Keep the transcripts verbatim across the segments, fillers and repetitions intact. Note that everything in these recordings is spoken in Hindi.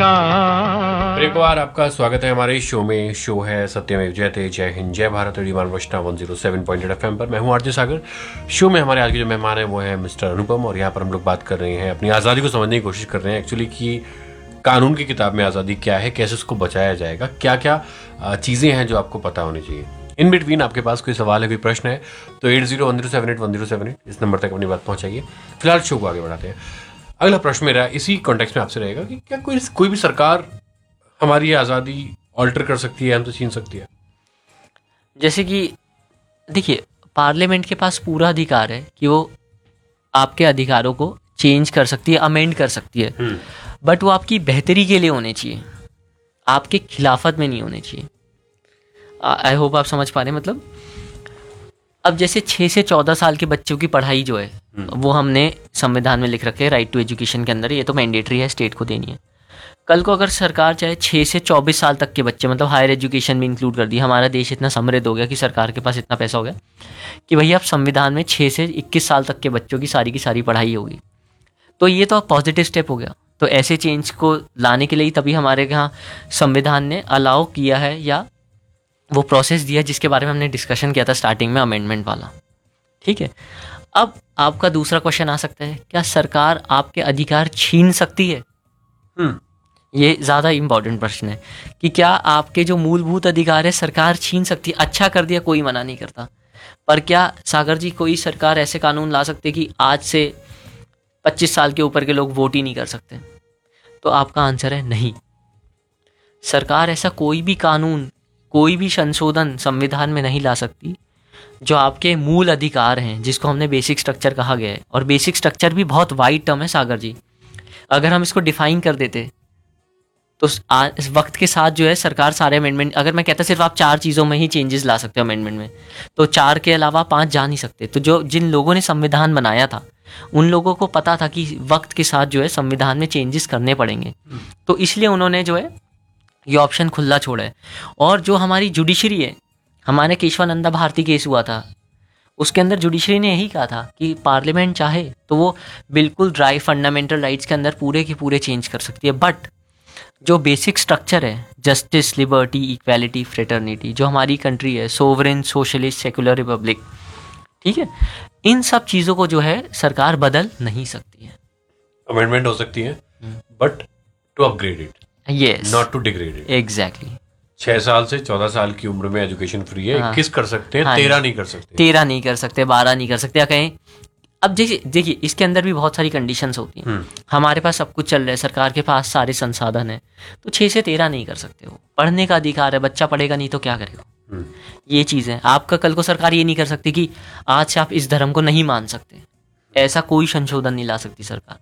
फिर एक बार आपका स्वागत है हमारे शो में। शो है सत्यमेव जयते, जय हिंद जय भारत, रेडियो वैष्णव one zero seven point eight FM पर। मैं हूं आरजे सागर। शो में हमारे आज के जो मेहमान हैं वो है मिस्टर अनुपम, और यहाँ पर हम लोग बात कर रहे हैं, अपनी आज़ादी को समझने की कोशिश कर रहे हैं एक्चुअली कि कानून की किताब में आज़ादी क्या है, कैसे उसको बचाया जाएगा, क्या क्या चीज़ें हैं जो आपको पता होनी चाहिए। इन बिटवीन आपके पास कोई सवाल है, कोई प्रश्न है तो eight zero one zero seven eight one zero seven eight इस नंबर तक अपनी बात पहुँचाइए। फिलहाल शो को आगे बढ़ाते हैं। अगला प्रश्न मेरा इसी कॉन्टेक्स्ट में आपसे रहेगा कि क्या कोई कोई भी सरकार हमारी आज़ादी ऑल्टर कर सकती है, हम तो छीन सकती है? जैसे कि देखिए, पार्लियामेंट के पास पूरा अधिकार है कि वो आपके अधिकारों को चेंज कर सकती है, अमेंड कर सकती है, बट वो आपकी बेहतरी के लिए होने चाहिए, आपके खिलाफत में नहीं होने चाहिए। आई होप आप समझ पा रहे हैं। मतलब अब जैसे छः से चौदह साल के बच्चों की पढ़ाई जो है वो हमने संविधान में लिख रखे है, राइट टू एजुकेशन के अंदर, ये तो मैंडेटरी है, स्टेट को देनी है। कल को अगर सरकार चाहे छः से चौबीस साल तक के बच्चे, मतलब हायर एजुकेशन भी इंक्लूड कर दी, हमारा देश इतना समृद्ध हो गया कि सरकार के पास इतना पैसा हो गया कि भैया आप संविधान में छः से इक्कीस साल तक के बच्चों की सारी की सारी पढ़ाई होगी, तो ये तो पॉजिटिव स्टेप हो गया। तो ऐसे चेंज को लाने के लिए ही तभी हमारे यहाँ संविधान ने अलाउ किया है, या वो प्रोसेस दिया जिसके बारे में हमने डिस्कशन किया था स्टार्टिंग में, अमेंडमेंट वाला। ठीक है, अब आपका दूसरा क्वेश्चन आ सकता है, क्या सरकार आपके अधिकार छीन सकती है? हम्म ये ज़्यादा इम्पॉर्टेंट प्रश्न है कि क्या आपके जो मूलभूत अधिकार है सरकार छीन सकती है? अच्छा कर दिया, कोई मना नहीं करता, पर क्या सागर जी कोई सरकार ऐसे कानून ला सकते कि आज से पच्चीस साल के ऊपर के लोग वोट ही नहीं कर सकते? तो आपका आंसर है नहीं। सरकार ऐसा कोई भी कानून, कोई भी संशोधन संविधान में नहीं ला सकती जो आपके मूल अधिकार हैं, जिसको हमने बेसिक स्ट्रक्चर कहा गया है। और बेसिक स्ट्रक्चर भी बहुत वाइड टर्म है सागर जी। अगर हम इसको डिफाइन कर देते तो इस वक्त के साथ जो है सरकार सारे अमेंडमेंट, अगर मैं कहता सिर्फ आप चार चीज़ों में ही चेंजेस ला सकते हो अमेंडमेंट में, तो चार के अलावा पांच जा नहीं सकते। तो जो जिन लोगों ने संविधान बनाया था उन लोगों को पता था कि वक्त के साथ जो है संविधान में चेंजेस करने पड़ेंगे, तो इसलिए उन्होंने जो है ये ऑप्शन खुला छोड़ा है। और जो हमारी जुडिशरी है, हमारे केशवानंदा भारती केस हुआ था, उसके अंदर जुडिशरी ने यही कहा था कि पार्लियामेंट चाहे तो वो बिल्कुल ड्राई फंडामेंटल राइट्स के अंदर पूरे के पूरे चेंज कर सकती है, बट जो बेसिक स्ट्रक्चर है, जस्टिस, लिबर्टी, इक्वालिटी, फ्रेटर्निटी, जो हमारी कंट्री है, सोवरेन, सोशलिस्ट, सेकुलर रिपब्लिक, ठीक है, इन सब चीज़ों को जो है सरकार बदल नहीं सकती है। अमेंडमेंट हो सकती है but to upgrade it, yes, not to degrade it. Exactly. छह साल से चौदह साल की उम्र में एजुकेशन फ्री है, हाँ, इक्कीस कर सकते हैं, हाँ, तेरह नहीं कर सकते, तेरह नहीं कर सकते, बारह नहीं कर सकते, या कहें। अब देखिए देखिए इसके अंदर भी बहुत सारी कंडीशंस होती हैं। हमारे पास सब कुछ चल रहा है, सरकार के पास सारे संसाधन हैं, तो छः से तेरह नहीं कर सकते हो। पढ़ने का अधिकार है, बच्चा पढ़ेगा नहीं तो क्या करेगा? ये चीज़ है। आपका कल को सरकार ये नहीं कर सकती कि आज से आप इस धर्म को नहीं मान सकते, ऐसा कोई संशोधन नहीं ला सकती सरकार।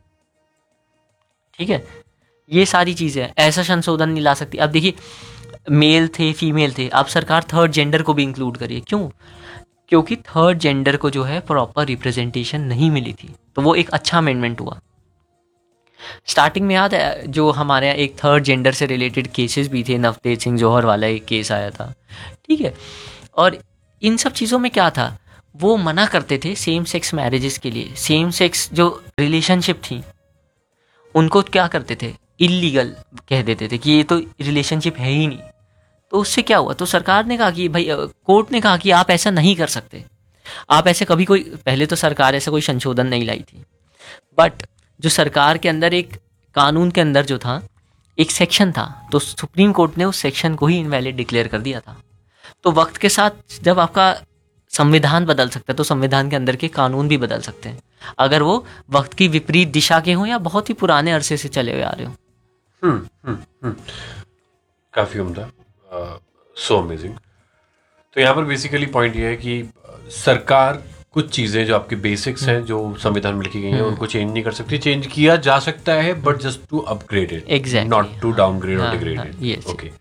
ठीक है, ये सारी चीज़ें हैं, ऐसा संशोधन नहीं ला सकती। अब देखिए, मेल थे, फीमेल थे, अब सरकार थर्ड जेंडर को भी इंक्लूड करिए। क्यों? क्योंकि थर्ड जेंडर को जो है प्रॉपर रिप्रेजेंटेशन नहीं मिली थी, तो वो एक अच्छा अमेंडमेंट हुआ। स्टार्टिंग में याद है जो हमारे यहाँ एक थर्ड जेंडर से रिलेटेड केसेस भी थे, नवतेज सिंह जौहर वाला एक केस आया था, ठीक है। और इन सब चीज़ों में क्या था, वो मना करते थे सेम सेक्स मैरिजेस के लिए। सेम सेक्स जो रिलेशनशिप थी उनको क्या करते थे, इलीगल कह देते थे कि ये तो रिलेशनशिप है ही नहीं। तो उससे क्या हुआ, तो सरकार ने कहा कि भाई, कोर्ट ने कहा कि आप ऐसा नहीं कर सकते, आप ऐसे कभी कोई, पहले तो सरकार ऐसा कोई संशोधन नहीं लाई थी, बट जो सरकार के अंदर एक कानून के अंदर जो था एक सेक्शन था, तो सुप्रीम कोर्ट ने उस सेक्शन को ही इनवैलिड डिक्लेयर कर दिया था। तो वक्त के साथ जब आपका संविधान बदल सकता है तो संविधान के अंदर के कानून भी बदल सकते हैं, अगर वो वक्त की विपरीत दिशा के हों या बहुत ही पुराने अरसे से चले हुए आ रहे हो। हम्म हम्म हम्म काफ़ी उम्दा, सो अमेजिंग। तो यहाँ पर बेसिकली पॉइंट ये है कि सरकार कुछ चीज़ें जो आपकी बेसिक्स हैं जो संविधान में लिखी गई हैं उनको चेंज नहीं कर सकती। चेंज किया जा सकता है but just to upgrade it, exactly, not to downgrade और डिग्रेड इट। ओके,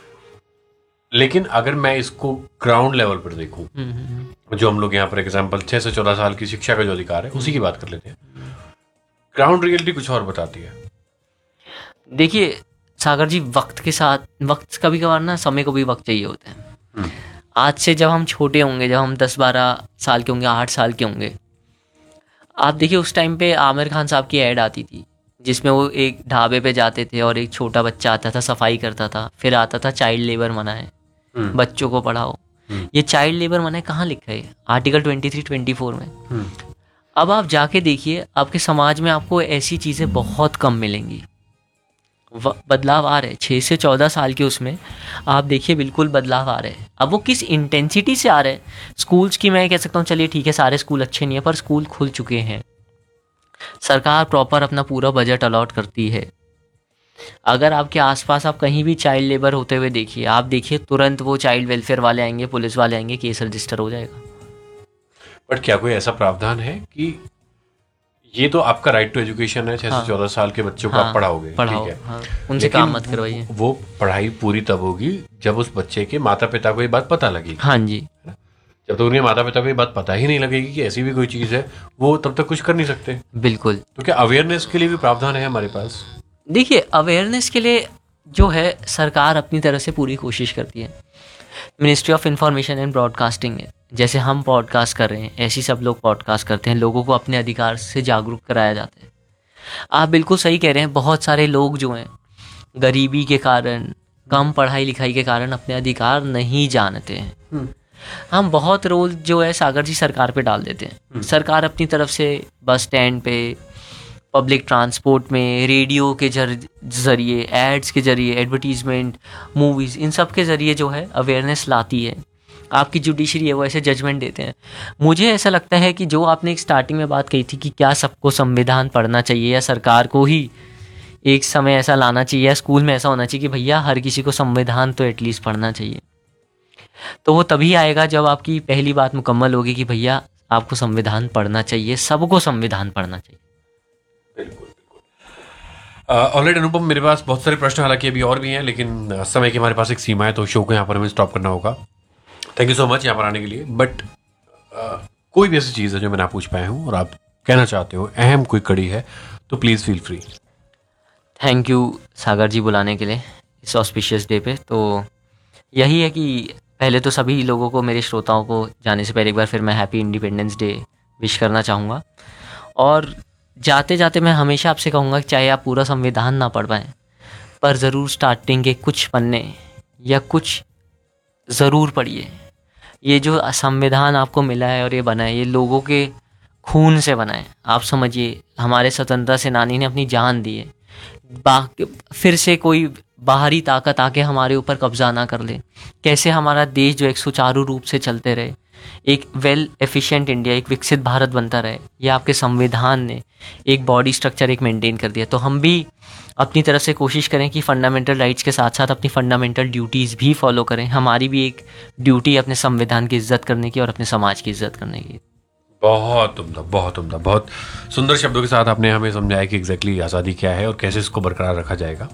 लेकिन अगर मैं इसको ग्राउंड लेवल पर देखूं, जो हम लोग यहाँ पर एग्जांपल छः से चौदह साल की शिक्षा का जो अधिकार है उसी की बात कर लेते हैं, ग्राउंड रियलिटी कुछ और बताती है। देखिए सागर जी, वक्त के साथ, वक्त कभी कभार ना समय को भी वक्त चाहिए होता है। आज से जब हम छोटे होंगे, जब हम दस बारह साल के होंगे, आठ साल के होंगे, आप देखिए उस टाइम पे आमिर खान साहब की ऐड आती थी जिसमें वो एक ढाबे पे जाते थे और एक छोटा बच्चा आता था, सफाई करता था, फिर आता था चाइल्ड लेबर मना है, हम्म, बच्चों को पढ़ाओ। हम्म, ये चाइल्ड लेबर मना है कहाँ लिखा है? Article twenty three twenty four में। हम्म, अब आप जाके देखिए, आपके समाज में आपको ऐसी चीज़ें बहुत कम मिलेंगी। व- बदलाव आ रहे हैं छः से चौदह साल के उसमें, आप देखिए बिल्कुल बदलाव आ रहे हैं। अब वो किस इंटेंसिटी से आ रहे हैं, स्कूल्स की मैं कह सकता हूँ चलिए ठीक है सारे स्कूल अच्छे नहीं है, पर स्कूल खुल चुके हैं, सरकार प्रॉपर अपना पूरा बजट अलॉट करती है। अगर आपके आसपास आप कहीं भी चाइल्ड लेबर होते हुए देखिए, आप देखिए तुरंत वो चाइल्ड वेलफेयर वाले आएंगे, पुलिस वाले आएंगे, केस रजिस्टर हो जाएगा। बट क्या कोई ऐसा प्रावधान है कि ये तो आपका राइट टू एजुकेशन है, छह हाँ, से चौदह साल के बच्चों को हाँ, आप पढ़ाओगे, पढ़ाओ, ठीक है, हाँ, उनसे लेकिन काम मत करवाइए। वो पढ़ाई पूरी तब होगी जब उस बच्चे के माता पिता को ये बात पता लगेगी। हाँ जी, है ना? जब तक उनके माता पिता को ये बात पता ही नहीं लगेगी कि ऐसी भी कोई चीज़ है, वो तब तक कुछ कर नहीं सकते। बिल्कुल। तो क्या अवेयरनेस के लिए भी प्रावधान है हमारे पास? देखिए अवेयरनेस के लिए जो है सरकार अपनी तरफ से पूरी कोशिश करती है। Ministry of information and broadcasting है, जैसे हम पॉडकास्ट कर रहे हैं ऐसे ही सब लोग पॉडकास्ट करते हैं, लोगों को अपने अधिकार से जागरूक कराया जाता है। आप बिल्कुल सही कह रहे हैं, बहुत सारे लोग जो हैं गरीबी के कारण, कम पढ़ाई लिखाई के कारण अपने अधिकार नहीं जानते हैं। हम बहुत रोल जो है सागर जी सरकार पे डाल देते हैं। सरकार अपनी तरफ से बस स्टैंड पे, पब्लिक ट्रांसपोर्ट में, रेडियो के जर- जरिए, एड्स के जरिए, एडवर्टीजमेंट, मूवीज़, इन सब के ज़रिए जो है अवेयरनेस लाती है। आपकी जुडिशरी है वो ऐसे जजमेंट देते हैं। मुझे ऐसा लगता है कि जो आपने एक स्टार्टिंग में बात कही थी कि क्या सबको संविधान पढ़ना चाहिए या सरकार को ही एक समय ऐसा लाना चाहिए या स्कूल में ऐसा होना चाहिए कि भैया हर किसी को संविधान तो एटलीस्ट पढ़ना चाहिए, तो वो तभी आएगा जब आपकी पहली बात मुकम्मल होगी कि भैया आपको संविधान पढ़ना चाहिए, सबको संविधान पढ़ना चाहिए। बिल्कुल बिल्कुल। ऑलराइट अनुपम, मेरे पास बहुत सारे प्रश्न हालांकि अभी और भी हैं, लेकिन uh, समय की हमारे पास एक सीमा है, तो शो को यहाँ पर हमें स्टॉप करना होगा। थैंक यू सो मच यहाँ पर आने के लिए। बट कोई भी ऐसी चीज़ है जो मैं ना पूछ पाया हूँ और आप कहना चाहते हो, अहम कोई कड़ी है, तो please feel free. Thank you सागर जी बुलाने के लिए इस ऑस्पिशियस डे पे। तो यही है कि पहले तो सभी लोगों को, मेरे श्रोताओं को जाने से पहले एक बार फिर मैं हैप्पी इंडिपेंडेंस डे विश करना चाहूँगा। और जाते जाते मैं हमेशा आपसे कहूँगा कि चाहे आप पूरा संविधान ना पढ़ पाएँ, पर ज़रूर स्टार्टिंग के कुछ पन्ने या कुछ ज़रूर पढ़िए। ये जो संविधान आपको मिला है और ये बना है, ये लोगों के खून से बना है। आप समझिए, हमारे स्वतंत्रता सेनानी ने अपनी जान दी है, बा- फिर से कोई बाहरी ताकत आके हमारे ऊपर कब्जा ना कर ले। कैसे हमारा देश जो एक सुचारू रूप से चलते रहे, एक वेल एफिशिएंट इंडिया, एक विकसित भारत बनता रहे, ये आपके संविधान ने एक बॉडी स्ट्रक्चर एक मेंटेन कर दिया। तो हम भी अपनी तरफ से कोशिश करें कि फंडामेंटल राइट्स के साथ साथ अपनी फंडामेंटल ड्यूटीज़ भी फॉलो करें। हमारी भी एक ड्यूटी है अपने संविधान की इज्जत करने की और अपने समाज की इज्जत करने की। बहुत उम्दा, बहुत उम्दा, बहुत सुंदर शब्दों के साथ आपने हमें समझाया कि एग्जैक्टली आज़ादी क्या है और कैसे इसको बरकरार रखा जाएगा।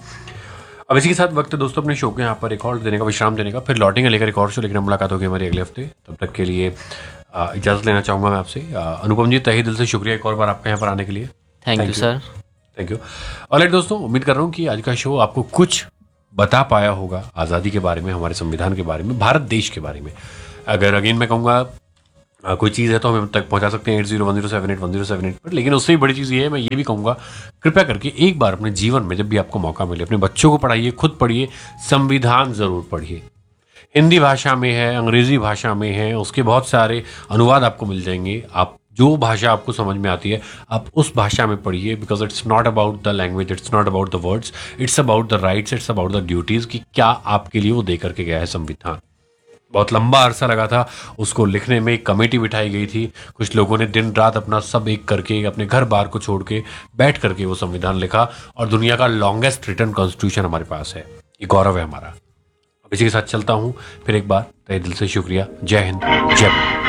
अब इसी के साथ वक्त है दोस्तों अपने शो के यहाँ पर एक और देने का, विश्राम देने का, फिर लौटेंगे लेकर एक और शो, लेकिन मुलाकात होगी हमारी अगले हफ्ते। तब तक के लिए आ, इजाज़त लेना चाहूँगा मैं आपसे। आ, अनुपम जी, तहे दिल से शुक्रिया एक और बार आपका यहाँ पर आने के लिए। Thank you sir. Thank you. Alright दोस्तों, उम्मीद कर रहा हूँ कि आज का शो आपको कुछ बता पाया होगा आज़ादी के बारे में, हमारे संविधान के बारे में, भारत देश के बारे में। अगर अगेन मैं कहूँगा आ, कोई चीज़ है तो हमें तक पहुंचा सकते हैं eight zero one zero seven eight one zero seven eight पर। लेकिन उससे भी बड़ी चीज़ ये है, मैं ये भी कहूँगा कृपया करके एक बार अपने जीवन में जब भी आपको मौका मिले, अपने बच्चों को पढ़ाइए, खुद पढ़िए, संविधान ज़रूर पढ़िए। हिंदी भाषा में है, अंग्रेज़ी भाषा में है, उसके बहुत सारे अनुवाद आपको मिल जाएंगे। आप जो भाषा आपको समझ में आती है आप उस भाषा में पढ़िए, because it's not about the language, it's not about the words, it's about the rights, it's about the duties कि क्या आपके लिए वो दे करके गया है संविधान। बहुत लंबा अरसा लगा था उसको लिखने में, एक कमेटी बिठाई गई थी, कुछ लोगों ने दिन रात अपना सब एक करके, अपने घर बार को छोड़ के बैठ करके वो संविधान लिखा, और दुनिया का लॉन्गेस्ट रिटन कॉन्स्टिट्यूशन हमारे पास है। ये गौरव है हमारा। अब इसी के साथ चलता हूँ फिर एक बार, तहे दिल से शुक्रिया। जय हिंद, जय भारत।